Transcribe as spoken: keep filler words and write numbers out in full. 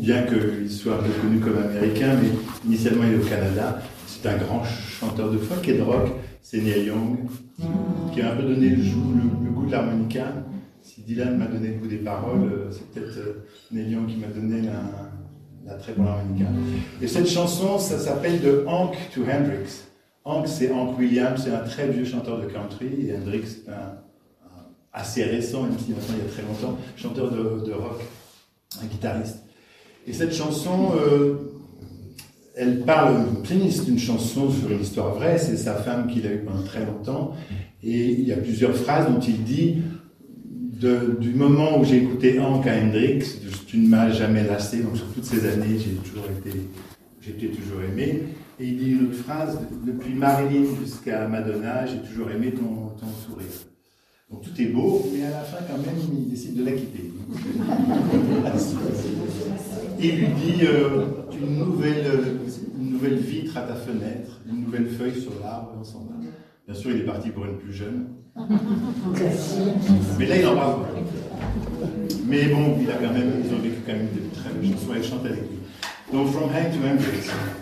bien qu'il soit un peu connu comme américain, mais initialement il est au Canada. C'est un grand chanteur de folk et de rock. C'est Neil Young, qui a un peu donné le, le, le goût de l'harmonica. Si Dylan m'a donné le goût des paroles, c'est peut-être euh, Neil Young qui m'a donné la, la très bonne harmonica. Et cette chanson, ça s'appelle de Hank to Hendrix. Hank, c'est Hank Williams, c'est un très vieux chanteur de country, et Hendrix, c'est un, un assez récent, même si maintenant il y a très longtemps, chanteur de, de rock, un guitariste. Et cette chanson, euh, elle parle, c'est une chanson sur une histoire vraie, c'est sa femme qu'il a eue pendant très longtemps, et il y a plusieurs phrases dont il dit de, du moment où j'ai écouté Hank à Hendrix, tu ne m'as jamais lassé, donc sur toutes ces années, j'ai toujours été, j'ai été toujours aimé. Et il dit une autre phrase, depuis Marilyn jusqu'à Madonna, j'ai toujours aimé ton, ton sourire. Donc tout est beau, mais à la fin, quand même, il décide de la quitter. Il lui dit euh, une, nouvelle, une nouvelle vitre à ta fenêtre, une nouvelle feuille sur l'arbre, et on s'en va. Bien sûr, il est parti pour une plus jeune. Mais là, il en parle pas. Mais bon, il a quand même, ils ont vécu quand même des très belles chansons, elle chante avec lui. Donc, From Hank to Hendrix.